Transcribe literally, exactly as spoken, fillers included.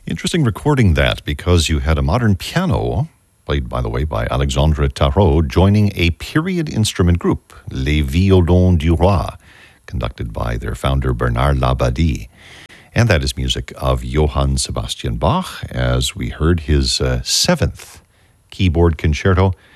Interesting recording that, because you had a modern piano, played, by the way, by Alexandre Tarot, joining a period instrument group, Les Violons du Roi, conducted by their founder Bernard Labadie. And that is music of Johann Sebastian Bach, as we heard his uh, seventh keyboard concerto,